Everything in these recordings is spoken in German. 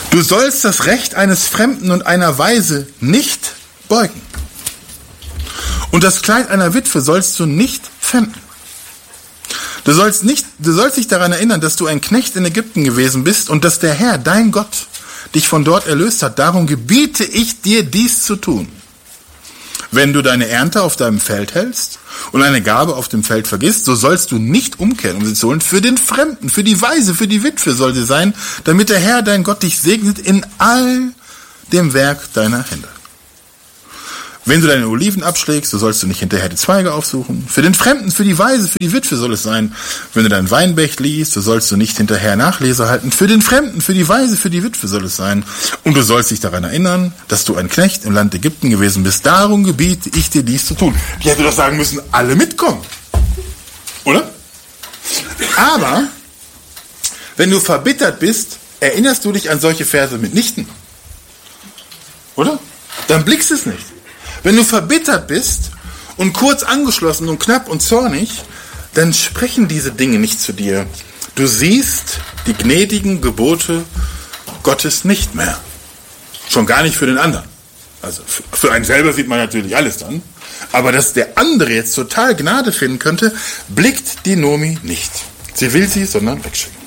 Du sollst das Recht eines Fremden und einer Waise nicht beugen. Und das Kleid einer Witwe sollst du nicht pfänden. Du sollst dich daran erinnern, dass du ein Knecht in Ägypten gewesen bist und dass der Herr, dein Gott, dich von dort erlöst hat. Darum gebiete ich dir, dies zu tun. Wenn du deine Ernte auf deinem Feld hältst und eine Gabe auf dem Feld vergisst, so sollst du nicht umkehren, um sie zu holen. Für den Fremden, für die Waise, für die Witwe soll sie sein, damit der Herr, dein Gott, dich segnet in all dem Werk deiner Hände. Wenn du deine Oliven abschlägst, so sollst du nicht hinterher die Zweige aufsuchen. Für den Fremden, für die Waise, für die Witwe soll es sein. Wenn du dein Weinberg liest, so sollst du nicht hinterher Nachlese halten. Für den Fremden, für die Waise, für die Witwe soll es sein. Und du sollst dich daran erinnern, dass du ein Knecht im Land Ägypten gewesen bist. Darum gebiete ich dir, dies zu tun. Ich hätte doch sagen müssen, alle mitkommen. Oder? Aber, wenn du verbittert bist, erinnerst du dich an solche Verse mitnichten. Oder? Dann blickst es nicht. Wenn du verbittert bist und kurz angeschlossen und knapp und zornig, dann sprechen diese Dinge nicht zu dir. Du siehst die gnädigen Gebote Gottes nicht mehr. Schon gar nicht für den anderen. Also für einen selber sieht man natürlich alles dann. Aber dass der andere jetzt total Gnade finden könnte, blickt die Nomi nicht. Sie will sie, sondern wegschicken.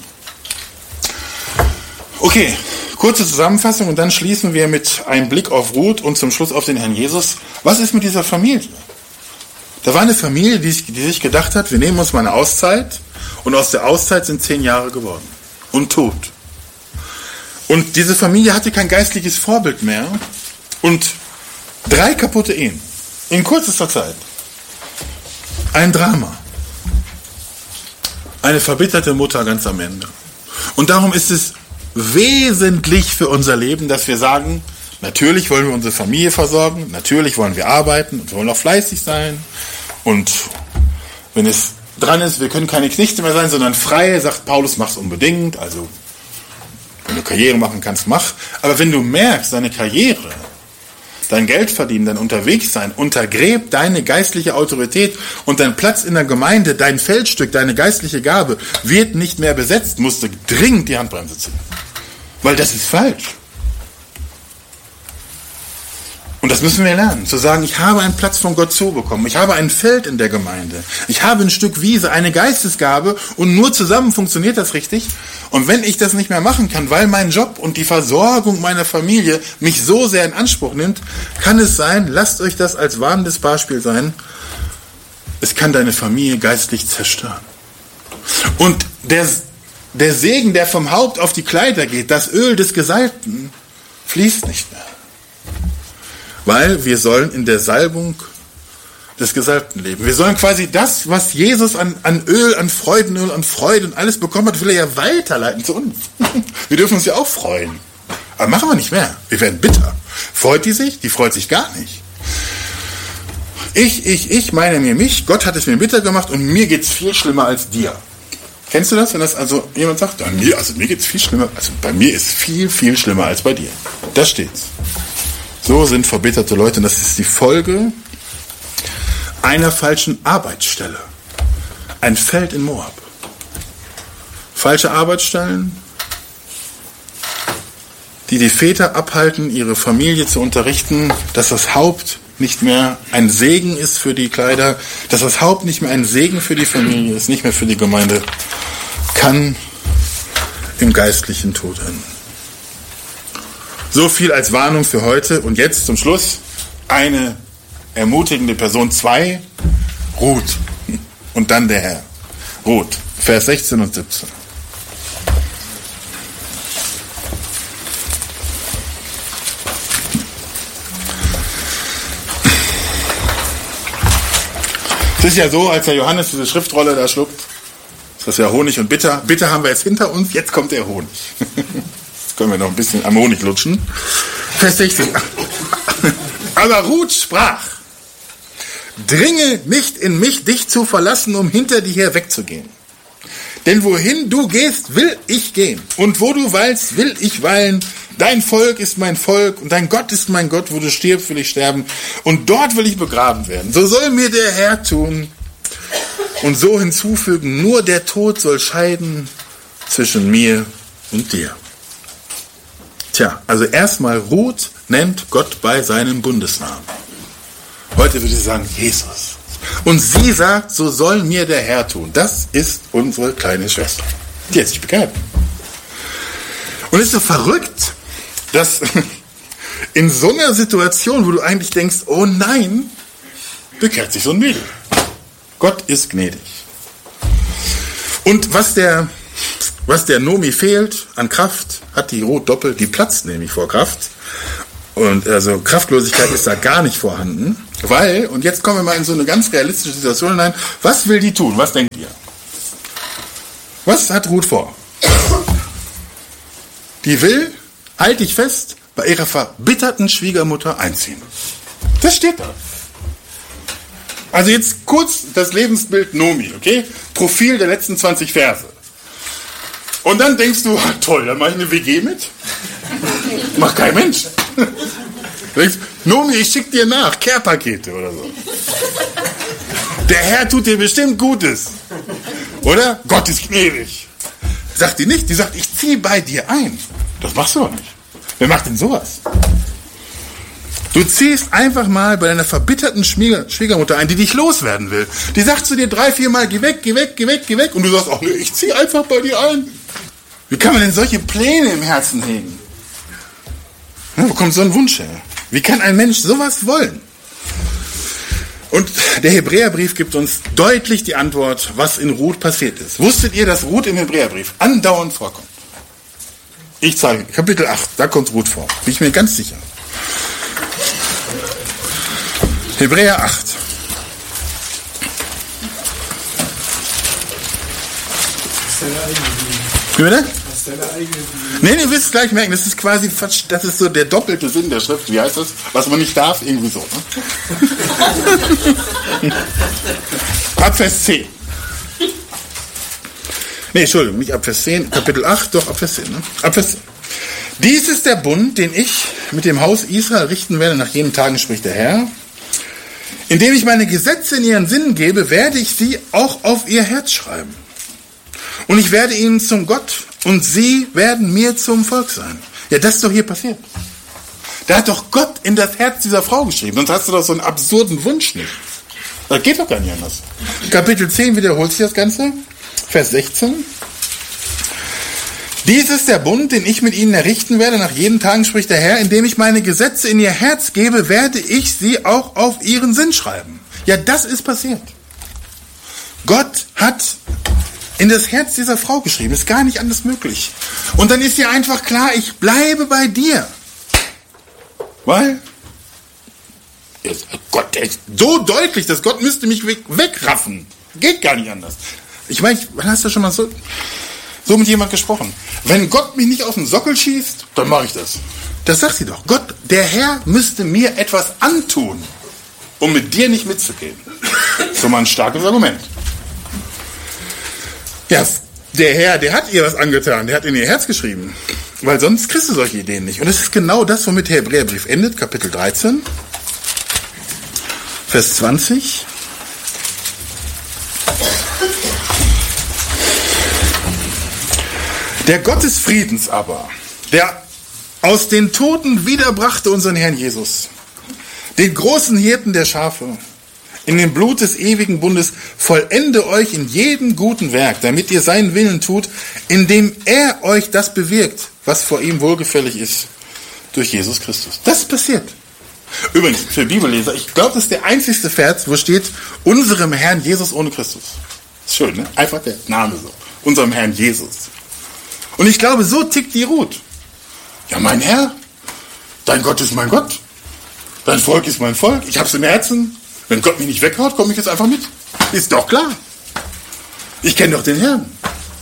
Okay. Kurze Zusammenfassung und dann schließen wir mit einem Blick auf Ruth und zum Schluss auf den Herrn Jesus. Was ist mit dieser Familie? Da war eine Familie, die sich gedacht hat, wir nehmen uns mal eine Auszeit und aus der Auszeit sind 10 Jahre geworden und tot. Und diese Familie hatte kein geistliches Vorbild mehr und 3 kaputte Ehen in kürzester Zeit. Ein Drama. Eine verbitterte Mutter ganz am Ende. Und darum ist es wesentlich für unser Leben, dass wir sagen, natürlich wollen wir unsere Familie versorgen, natürlich wollen wir arbeiten und wir wollen auch fleißig sein. Und wenn es dran ist, wir können keine Knechte mehr sein, sondern frei, sagt Paulus, mach's unbedingt. Also, wenn du Karriere machen kannst, mach. Aber wenn du merkst, deine Karriere, dein Geld verdienen, dein Unterwegssein untergräbt deine geistliche Autorität und dein Platz in der Gemeinde, dein Feldstück, deine geistliche Gabe wird nicht mehr besetzt, musst du dringend die Handbremse ziehen. Weil das ist falsch. Und das müssen wir lernen, zu sagen, ich habe einen Platz von Gott zubekommen, ich habe ein Feld in der Gemeinde, ich habe ein Stück Wiese, eine Geistesgabe und nur zusammen funktioniert das richtig. Und wenn ich das nicht mehr machen kann, weil mein Job und die Versorgung meiner Familie mich so sehr in Anspruch nimmt, kann es sein, lasst euch das als warnendes Beispiel sein, es kann deine Familie geistlich zerstören. Und der Segen, der vom Haupt auf die Kleider geht, das Öl des Gesalbten, fließt nicht mehr. Weil wir sollen in der Salbung des Gesalbten leben. Wir sollen quasi das, was Jesus an Öl, an Freudenöl, an Freude und alles bekommen hat, will er ja weiterleiten zu uns. Wir dürfen uns ja auch freuen. Aber machen wir nicht mehr. Wir werden bitter. Freut die sich? Die freut sich gar nicht. Ich meine mir mich. Gott hat es mir bitter gemacht und mir geht's viel schlimmer als dir. Kennst du das, wenn das also jemand sagt, mir geht's viel schlimmer, also bei mir ist viel, viel schlimmer als bei dir. Da steht's. So sind verbitterte Leute und das ist die Folge einer falschen Arbeitsstelle. Ein Feld in Moab. Falsche Arbeitsstellen, die Väter abhalten, ihre Familie zu unterrichten, dass das Haupt nicht mehr ein Segen ist für die Kleider, dass das Haupt nicht mehr ein Segen für die Familie ist, nicht mehr für die Gemeinde, kann im geistlichen Tod enden. So viel als Warnung für heute. Und jetzt zum Schluss eine ermutigende Person 2, Ruth. Und dann der Herr. Ruth, Vers 16 und 17. Es ist ja so, als der Johannes diese Schriftrolle da schluckt, ist das ja Honig und Bitter. Bitter haben wir jetzt hinter uns, jetzt kommt der Honig. Jetzt können wir noch ein bisschen am Honig lutschen. Vers 16. Aber Ruth sprach, dringe nicht in mich, dich zu verlassen, um hinter dir her wegzugehen. Denn wohin du gehst, will ich gehen. Und wo du weilst, will ich weilen. Dein Volk ist mein Volk und dein Gott ist mein Gott. Wo du stirbst, will ich sterben. Und dort will ich begraben werden. So soll mir der Herr tun. Und so hinzufügen, nur der Tod soll scheiden zwischen mir und dir. Tja, also erstmal Ruth nennt Gott bei seinem Bundesnamen. Heute würde sie sagen, Jesus. Und sie sagt, so soll mir der Herr tun. Das ist unsere kleine Schwester. Die hat sich bekehrt. Und es ist so verrückt, dass in so einer Situation, wo du eigentlich denkst, oh nein, bekehrt sich so ein Mädel. Gott ist gnädig. Und was der Nomi fehlt an Kraft, hat die Ruth doppelt, die platzt nämlich vor Kraft. Und also Kraftlosigkeit ist da gar nicht vorhanden, weil, und jetzt kommen wir mal in so eine ganz realistische Situation hinein, was will die tun? Was denkt ihr? Was hat Ruth vor? Die will, halt dich fest, bei ihrer verbitterten Schwiegermutter einziehen. Das steht da. Also jetzt kurz das Lebensbild Nomi, okay? Profil der letzten 20 Verse. Und dann denkst du, toll, dann mache ich eine WG mit. Macht kein Mensch. Denkst, Nomi, ich schick dir nach, Care-Pakete oder so. Der Herr tut dir bestimmt Gutes. Oder? Gott ist gnädig. Sagt die nicht, die sagt, ich ziehe bei dir ein. Das machst du doch nicht. Wer macht denn sowas? Du ziehst einfach mal bei deiner verbitterten Schwiegermutter ein, die dich loswerden will. Die sagt zu dir 3-4 Mal, geh weg, geh weg, geh weg, geh weg. Und du sagst, ach nee, ich ziehe einfach bei dir ein. Wie kann man denn solche Pläne im Herzen hegen? Wo kommt so ein Wunsch her? Wie kann ein Mensch sowas wollen? Und der Hebräerbrief gibt uns deutlich die Antwort, was in Ruth passiert ist. Wusstet ihr, dass Ruth im Hebräerbrief andauernd vorkommt? Ich zeige, Kapitel 8, da kommt Ruth vor. Bin ich mir ganz sicher. Hebräer 8. Wie bitte? Nee, ihr wisst es gleich merken, das ist quasi, das ist so der doppelte Sinn der Schrift. Wie heißt das? Was man nicht darf, irgendwie so. Ne? Ab Vers 10. Nee, Entschuldigung, nicht ab Vers 10, Kapitel 8, doch ab Vers 10. Ne? Ab Vers 10. Dies ist der Bund, den ich mit dem Haus Israel richten werde nach jenen Tagen, spricht der Herr. Indem ich meine Gesetze in ihren Sinn gebe, werde ich sie auch auf ihr Herz schreiben. Und ich werde ihnen zum Gott und sie werden mir zum Volk sein. Ja, das ist doch hier passiert. Da hat doch Gott in das Herz dieser Frau geschrieben. Sonst hast du doch so einen absurden Wunsch nicht. Das geht doch gar nicht anders. Kapitel 10 wiederholt sich das Ganze. Vers 16. Dies ist der Bund, den ich mit ihnen errichten werde nach jenen Tagen, spricht der Herr. Indem ich meine Gesetze in ihr Herz gebe, werde ich sie auch auf ihren Sinn schreiben. Ja, das ist passiert. Gott hat in das Herz dieser Frau geschrieben. Ist gar nicht anders möglich. Und dann ist ihr einfach klar, ich bleibe bei dir. Weil Gott, der ist so deutlich, dass Gott müsste mich wegraffen. Geht gar nicht anders. Ich meine, wann hast du schon mal so mit jemand gesprochen? Wenn Gott mich nicht auf den Sockel schießt, dann mache ich das. Das sagt sie doch. Gott, der Herr müsste mir etwas antun, um mit dir nicht mitzugehen. So mal ein starkes Argument. Ja, der Herr, der hat ihr was angetan, der hat in ihr Herz geschrieben. Weil sonst kriegst du solche Ideen nicht. Und es ist genau das, womit der Hebräerbrief endet, Kapitel 13, Vers 20. Der Gott des Friedens aber, der aus den Toten wiederbrachte unseren Herrn Jesus, den großen Hirten der Schafe, in dem Blut des ewigen Bundes, vollende euch in jedem guten Werk, damit ihr seinen Willen tut, indem er euch das bewirkt, was vor ihm wohlgefällig ist, durch Jesus Christus. Das ist passiert. Übrigens, für Bibelleser, ich glaube, das ist der einzigste Vers, wo steht, unserem Herrn Jesus ohne Christus. Ist schön, ne? Einfach der Name so. Unserem Herrn Jesus. Und ich glaube, so tickt die Ruth. Ja, mein Herr, dein Gott ist mein Gott. Dein Volk ist mein Volk. Ich hab's im Herzen. Wenn Gott mich nicht weghaut, komme ich jetzt einfach mit. Ist doch klar. Ich kenne doch den Herrn.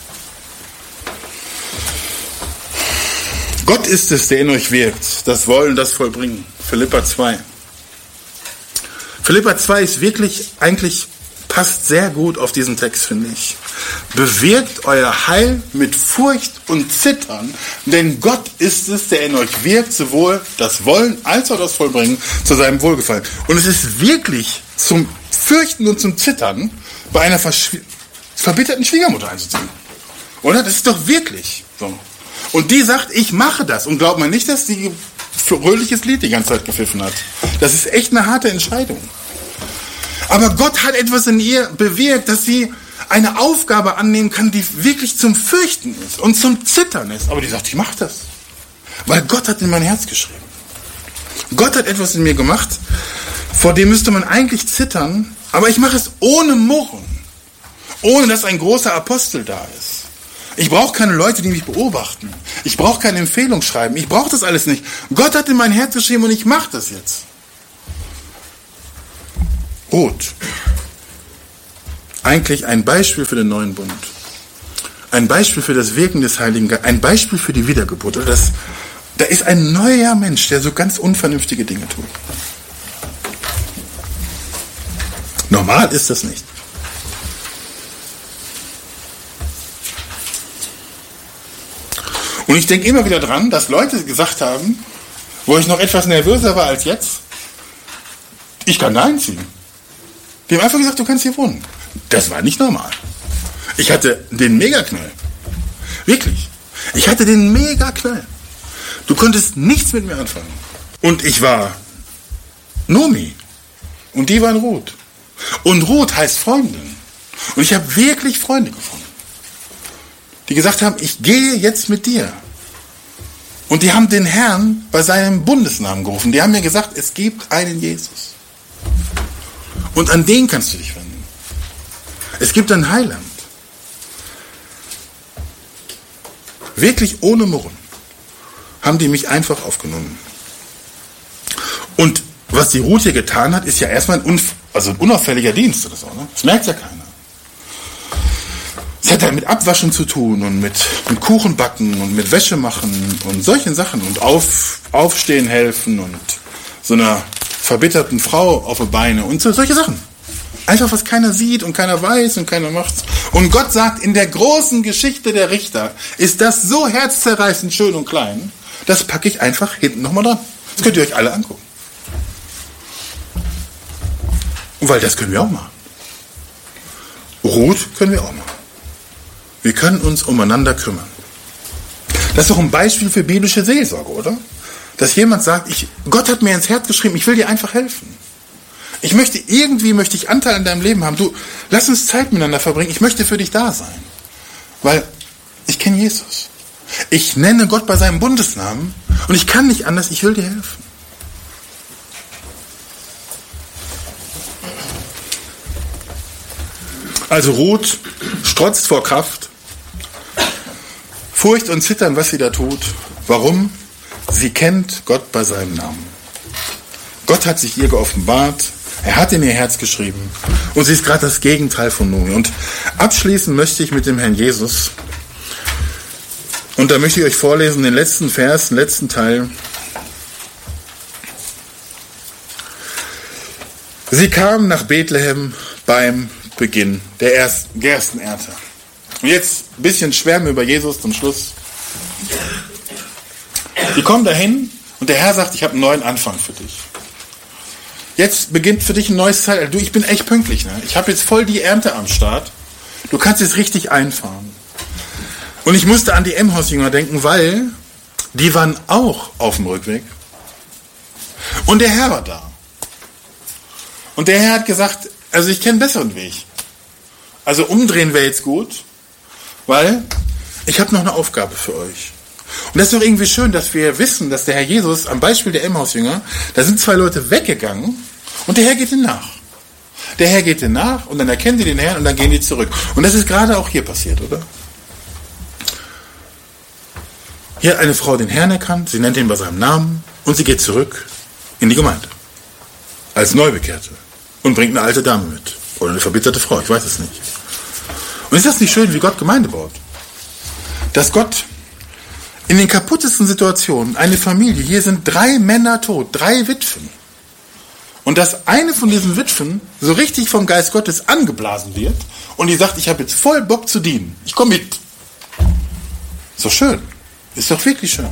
Gott ist es, der in euch wirkt. Das Wollen, das Vollbringen. Philipper 2. Philipper 2 ist wirklich, eigentlich passt sehr gut auf diesen Text, finde ich. Bewirkt euer Heil mit Furcht und Zittern, denn Gott ist es, der in euch wirkt, sowohl das Wollen als auch das Vollbringen zu seinem Wohlgefallen. Und es ist wirklich zum Fürchten und zum Zittern, bei einer verbitterten Schwiegermutter einzuziehen. Oder? Das ist doch wirklich so. Und die sagt, ich mache das. Und glaubt man nicht, dass die fröhliches Lied die ganze Zeit gepfiffen hat. Das ist echt eine harte Entscheidung. Aber Gott hat etwas in ihr bewirkt, dass sie eine Aufgabe annehmen kann, die wirklich zum Fürchten ist und zum Zittern ist. Aber die sagt, ich mache das. Weil Gott hat in mein Herz geschrieben. Gott hat etwas in mir gemacht, vor dem müsste man eigentlich zittern, aber ich mache es ohne Murren. Ohne dass ein großer Apostel da ist. Ich brauche keine Leute, die mich beobachten. Ich brauche keine Empfehlung schreiben. Ich brauche das alles nicht. Gott hat in mein Herz geschrieben und ich mache das jetzt. Ruth. Eigentlich ein Beispiel für den neuen Bund. Ein Beispiel für das Wirken des Heiligen Geistes. Ein Beispiel für die Wiedergeburt. Da ist ein neuer Mensch, der so ganz unvernünftige Dinge tut. Normal ist das nicht. Und ich denke immer wieder dran, dass Leute gesagt haben, wo ich noch etwas nervöser war als jetzt, ich kann da einziehen. Die haben einfach gesagt, du kannst hier wohnen. Das war nicht normal. Ich hatte den Megaknall. Wirklich. Ich hatte den Megaknall. Du konntest nichts mit mir anfangen. Und ich war Nomi. Und die waren Ruth. Und Ruth heißt Freundin. Und ich habe wirklich Freunde gefunden, die gesagt haben, ich gehe jetzt mit dir. Und die haben den Herrn bei seinem Bundesnamen gerufen. Die haben mir gesagt, es gibt einen Jesus. Und an den kannst du dich wenden. Es gibt ein Heiland. Wirklich ohne Murren haben die mich einfach aufgenommen. Und was die Ruth hier getan hat, ist ja erstmal ein unauffälliger Dienst oder so. Ne? Das merkt ja keiner. Es hat ja mit Abwaschen zu tun und mit Kuchen backen und mit Wäsche machen und solchen Sachen und aufstehen helfen und so einer verbitterten Frau auf die Beine und solche Sachen. Einfach, was keiner sieht und keiner weiß und keiner macht's. Und Gott sagt, in der großen Geschichte der Richter ist das so herzzerreißend schön und klein, das packe ich einfach hinten nochmal dran. Das könnt ihr euch alle angucken. Weil das können wir auch machen. Ruth können wir auch machen. Wir können uns umeinander kümmern. Das ist doch ein Beispiel für biblische Seelsorge, oder? Dass jemand sagt, Gott hat mir ins Herz geschrieben, ich will dir einfach helfen. Möchte ich Anteil an deinem Leben haben. Du, lass uns Zeit miteinander verbringen. Ich möchte für dich da sein. Weil ich kenne Jesus. Ich nenne Gott bei seinem Bundesnamen und ich kann nicht anders, ich will dir helfen. Also Ruth strotzt vor Kraft, Furcht und Zittern, was sie da tut. Warum? Sie kennt Gott bei seinem Namen. Gott hat sich ihr geoffenbart, er hat in ihr Herz geschrieben und sie ist gerade das Gegenteil von Nomi. Und abschließen möchte ich mit dem Herrn Jesus. Und da möchte ich euch vorlesen den letzten Vers, den letzten Teil. Sie kamen nach Bethlehem beim Beginn der Gerstenernte. Und jetzt ein bisschen schwärmen über Jesus zum Schluss. Die kommen dahin und der Herr sagt, ich habe einen neuen Anfang für dich. Jetzt beginnt für dich ein neues Zeitalter. Du, ich bin echt pünktlich. Ne? Ich habe jetzt voll die Ernte am Start. Du kannst jetzt richtig einfahren. Und ich musste an die Emmaus-Jünger denken, weil die waren auch auf dem Rückweg. Und der Herr war da. Und der Herr hat gesagt, also ich kenne einen besseren Weg. Also umdrehen wäre jetzt gut, weil ich habe noch eine Aufgabe für euch. Und das ist doch irgendwie schön, dass wir wissen, dass der Herr Jesus, am Beispiel der Emmaus-Jünger, da sind 2 Leute weggegangen und der Herr geht ihnen nach. Der Herr geht ihnen nach und dann erkennen die den Herrn und dann gehen die zurück. Und das ist gerade auch hier passiert, oder? Hier hat eine Frau den Herrn erkannt, sie nennt ihn bei seinem Namen und sie geht zurück in die Gemeinde. Als Neubekehrte. Und bringt eine alte Dame mit. Oder eine verbitterte Frau, ich weiß es nicht. Und ist das nicht schön, wie Gott Gemeinde baut? Dass Gott in den kaputtesten Situationen, eine Familie, hier sind 3 Männer tot, 3 Witwen. Und dass eine von diesen Witwen so richtig vom Geist Gottes angeblasen wird und die sagt, ich habe jetzt voll Bock zu dienen. Ich komme mit. Ist doch schön. Ist doch wirklich schön.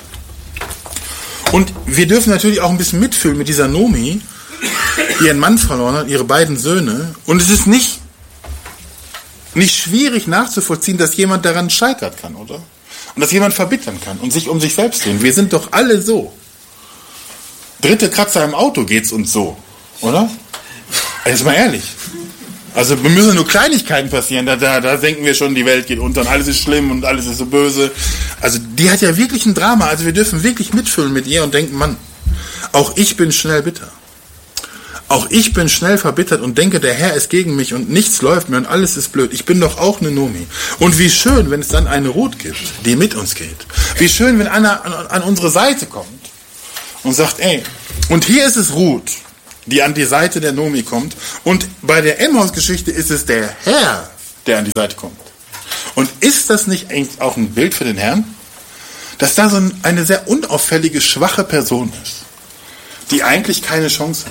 Und wir dürfen natürlich auch ein bisschen mitfühlen mit dieser Nomi, die ihren Mann verloren hat, ihre beiden Söhne. Und es ist nicht schwierig nachzuvollziehen, dass jemand daran scheitern kann, oder? und dass jemand verbittern kann und sich um sich selbst drehen. Wir sind doch alle so. Dritte Kratzer im Auto geht's uns so, oder? Jetzt mal ehrlich. Also müssen nur Kleinigkeiten passieren, da denken wir schon, die Welt geht unter und alles ist schlimm und alles ist so böse. Also die hat ja wirklich ein Drama, also wir dürfen wirklich mitfühlen mit ihr und denken, Mann, auch ich bin schnell bitter. Auch ich bin schnell verbittert und denke, der Herr ist gegen mich und nichts läuft mir und alles ist blöd. Ich bin doch auch eine Nomi. Und wie schön, wenn es dann eine Ruth gibt, die mit uns geht. Wie schön, wenn einer an unsere Seite kommt und sagt, ey, und hier ist es Ruth, die an die Seite der Nomi kommt. Und bei der Emmaus-Geschichte ist es der Herr, der an die Seite kommt. Und ist das nicht eigentlich auch ein Bild für den Herrn? Dass da so eine sehr unauffällige, schwache Person ist, die eigentlich keine Chance hat.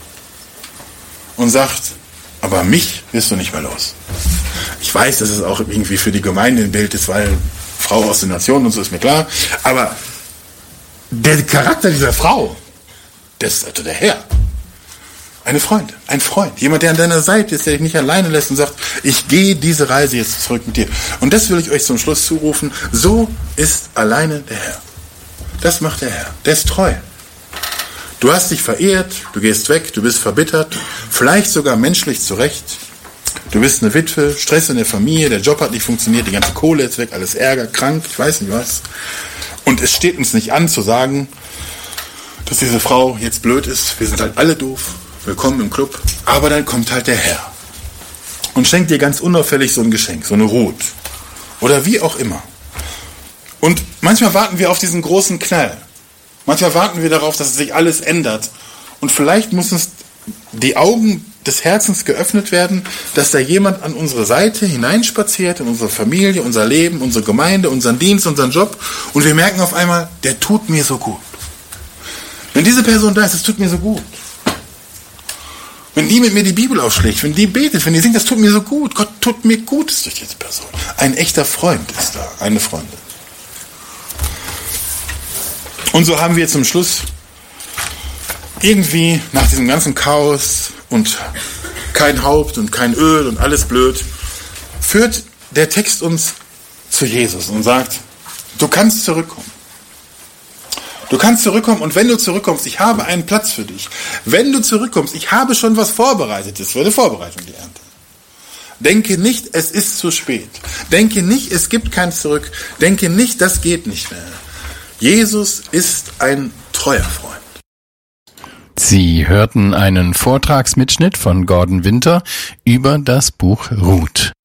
Und sagt, aber mich wirst du nicht mehr los. Ich weiß, dass es auch irgendwie für die Gemeinde ein Bild ist, weil Frau aus den Nationen und so ist mir klar. Aber der Charakter dieser Frau, das ist also der Herr. Eine Freundin, ein Freund, jemand, der an deiner Seite ist, der dich nicht alleine lässt und sagt, ich gehe diese Reise jetzt zurück mit dir. Und das will ich euch zum Schluss zurufen, so ist alleine der Herr. Das macht der Herr, der ist treu. Du hast dich verehrt, du gehst weg, du bist verbittert, vielleicht sogar menschlich zurecht. Du bist eine Witwe, Stress in der Familie, der Job hat nicht funktioniert, die ganze Kohle ist weg, alles Ärger, krank, ich weiß nicht was. Und es steht uns nicht an zu sagen, dass diese Frau jetzt blöd ist, wir sind halt alle doof. Willkommen im Club. Aber dann kommt halt der Herr und schenkt dir ganz unauffällig so ein Geschenk, so eine Ruth. Oder wie auch immer. Und manchmal warten wir auf diesen großen Knall. Manchmal warten wir darauf, dass sich alles ändert. Und vielleicht muss uns die Augen des Herzens geöffnet werden, dass da jemand an unsere Seite hineinspaziert, in unsere Familie, unser Leben, unsere Gemeinde, unseren Dienst, unseren Job. Und wir merken auf einmal, der tut mir so gut. Wenn diese Person da ist, es tut mir so gut. Wenn die mit mir die Bibel aufschlägt, wenn die betet, wenn die singt, das tut mir so gut. Gott tut mir Gutes durch diese Person. Ein echter Freund ist da, eine Freundin. Und so haben wir zum Schluss irgendwie nach diesem ganzen Chaos und kein Haupt und kein Öl und alles blöd, führt der Text uns zu Jesus und sagt, du kannst zurückkommen. Du kannst zurückkommen und wenn du zurückkommst, ich habe einen Platz für dich. Wenn du zurückkommst, ich habe schon was Vorbereitetes für eine Vorbereitung, die Ernte. Denke nicht, es ist zu spät. Denke nicht, es gibt kein Zurück. Denke nicht, das geht nicht mehr. Jesus ist ein treuer Freund. Sie hörten einen Vortragsmitschnitt von Gordon Winter über das Buch Ruth.